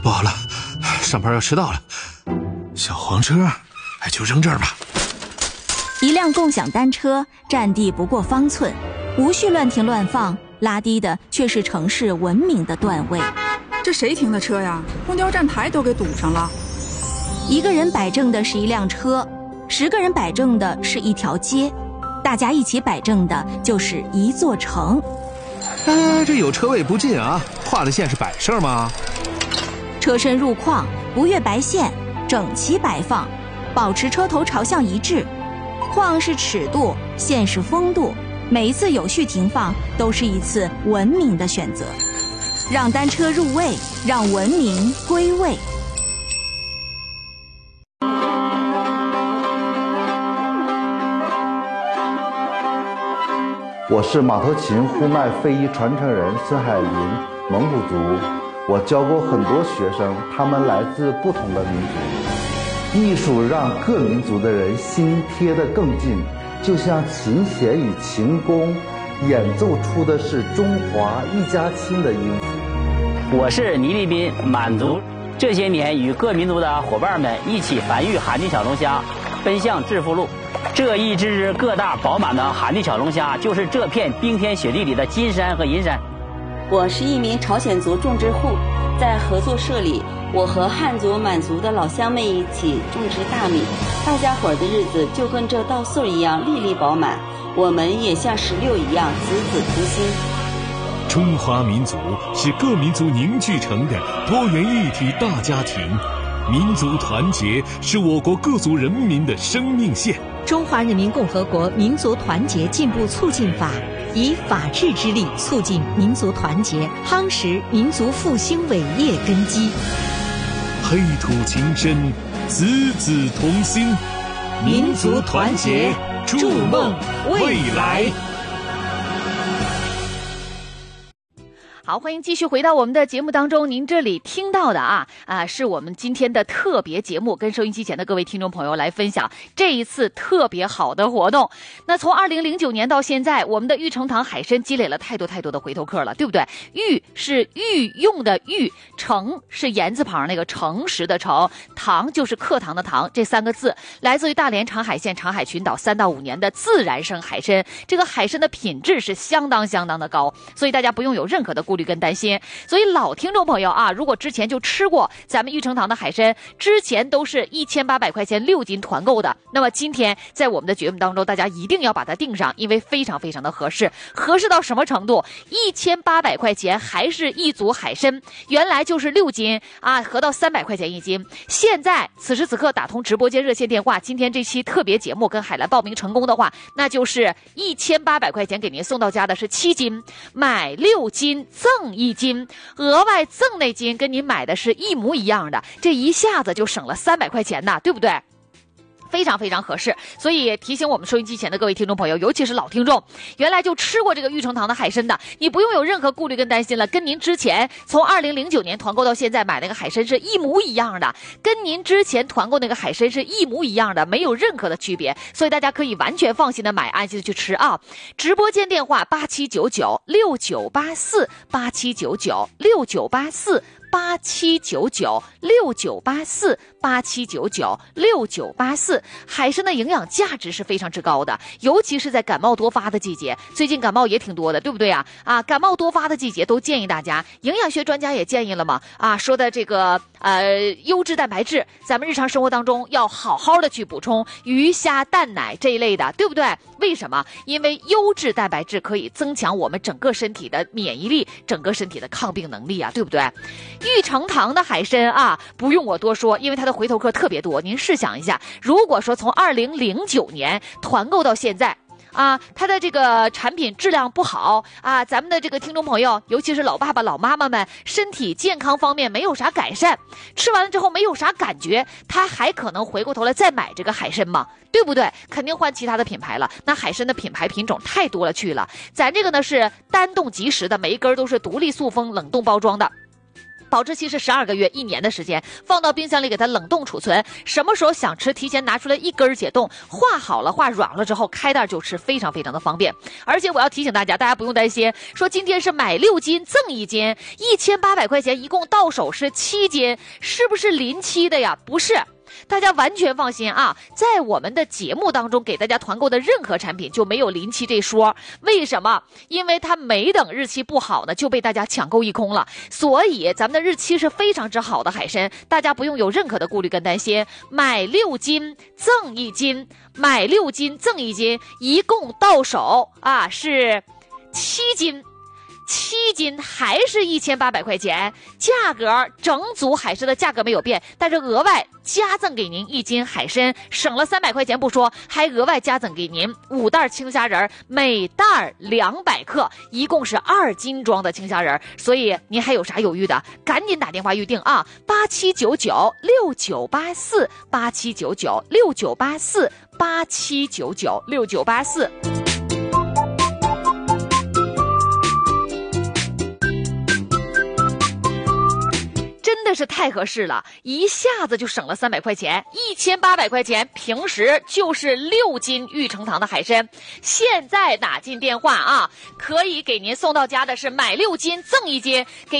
不好了，上班要迟到了。小黄车，就扔这儿吧。 一辆共享单车占地不过方寸，无序乱停乱放，拉低的却是城市文明的段位。 这谁停的车呀？公交站台都给堵上了。 一个人摆正的是一辆车，10个人摆正的是一条街，大家一起摆正的就是一座城。 这有车位不进啊，画的线是摆设吗？ 车身入框，不越白线，整齐摆放，保持车头朝向一致。框是尺度，线是风度，每一次有序停放都是一次文明的选择。让单车入位，让文明归位。 我是马头琴呼麦非遗传承人孙海林，蒙古族。我教过很多学生，他们来自不同的民族。艺术让各民族的人心贴得更近，就像琴弦与琴弓演奏出的是中华一家亲的音符。 我是倪立斌，满族。这些年与各民族的伙伴们一起繁育海地小龙虾，奔向致富路。这一只只个大饱满的海地小龙虾，就是这片冰天雪地里的金山和银山。 我是一名朝鲜族种植户，在合作社里，我和汉族、满族的老乡们一起种植大米，大家伙的日子就跟这稻穗一样粒粒饱满，我们也像石榴一样子子同心。 中华民族是各民族凝聚成的多元一体大家庭，民族团结是我国各族人民的生命线。 中华人民共和国民族团结进步促进法以法治之力促进民族团结，夯实民族复兴伟业根基。 黑土情深，子子同心， 民族团结，筑梦未来。 好，欢迎继续回到我们的节目当中。您这里听到的是我们今天的特别节目，跟收音机前的各位听众朋友来分享这一次特别好的活动。那从2009年到现在，我们的玉成堂海参积累了太多的回头客了，对不对？玉是御用的玉，诚是言字旁那个诚实的诚，堂就是课堂的堂，这3个字来自于大连长海县长海群岛3到5年的自然生海参。这个海参的品质是相当的高，所以大家不用有任何的顾虑跟担心。所以老听众朋友如果之前就吃过咱们玉成堂的海参，之前都是1800块钱6斤团购的，那么今天在我们的节目当中，大家一定要把它订上，因为非常的合适。合适到什么程度？1800块钱还是一组海参，原来就是6斤合到300块钱1斤。现在此时此刻打通直播间热线电话，今天这期特别节目跟海蓝报名成功的话，那就是1800块钱给您送到家的是7斤，买6斤赠1斤，额外赠那斤跟您买的是一模一样的，这一下子就省了300块钱呐，对不对？非常合适。所以提醒我们收音机前的各位听众朋友，尤其是老听众，原来就吃过这个玉成堂的海参的，你不用有任何顾虑跟担心了，跟您之前从2009年团购到现在买那个海参是一模一样的，跟您之前团购那个海参是一模一样的，没有任何的区别，所以大家可以完全放心的买，安心的去吃啊。直播间电话87996984 87996984 87996984 海参的营养价值是非常之高的，尤其是在感冒多发的季节，最近感冒也挺多的，对不对感冒多发的季节都建议大家，营养学专家也建议了嘛说的这个优质蛋白质，咱们日常生活当中要好好的去补充鱼虾蛋奶这一类的，对不对？为什么？因为优质蛋白质可以增强我们整个身体的免疫力，整个身体的抗病能力对不对？玉成堂的海参不用我多说，因为它的回头客特别多。您试想一下，如果说从2009年团购到现在它的这个产品质量不好咱们的这个听众朋友，尤其是老爸爸老妈妈们，身体健康方面没有啥改善，吃完了之后没有啥感觉，他还可能回过头来再买这个海参吗？对不对？肯定换其他的品牌了。那海参的品牌品种太多了去了，咱这个呢是单冻即食的，每一根都是独立塑封冷冻包装的。 保质期是12个月，1年的时间，放到冰箱里给它冷冻储存，什么时候想吃提前拿出来一根解冻，化好了化软了之后开袋就吃，非常非常的方便。而且我要提醒大家，大家不用担心说今天是买6斤赠1斤，1800块钱一共到手是7斤，是不是临期的呀？不是。大家完全放心啊，在我们的节目当中给大家团购的任何产品就没有临期这说。为什么？因为它没等日期不好呢就被大家抢购一空了，所以咱们的日期是非常之好的海参，大家不用有任何的顾虑跟担心。买6斤赠1斤，买6斤赠1斤，一共到手啊是7斤。7斤还是1800块钱，价格整组海参的价格没有变，但是额外加赠给您1斤海参，省了300块钱不说，还额外加赠给您5袋青虾仁，每袋200克，一共是2斤装的青虾仁。所以您还有啥犹豫的？赶紧打电话预定啊！87996984，87996984，87996984。真的是太合适了，一下子就省了300块钱，1800块钱，平时就是6斤玉成堂的海参。现在打进电话啊，可以给您送到家的是买6斤赠1斤，给